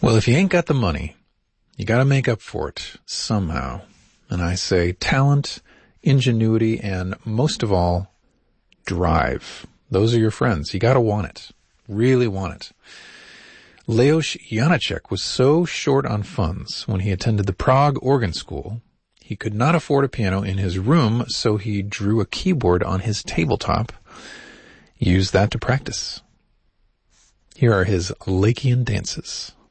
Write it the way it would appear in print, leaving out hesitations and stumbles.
Well, if you ain't got the money, you got to make up for it somehow. And I say talent, ingenuity, and most of all, drive. Those are your friends. You got to want it. Really want it. Leos Janáček was so short on funds when he attended the Prague Organ School, he could not afford a piano in his room, so he drew a keyboard on his tabletop, used that to practice. Here are his Lakean dances.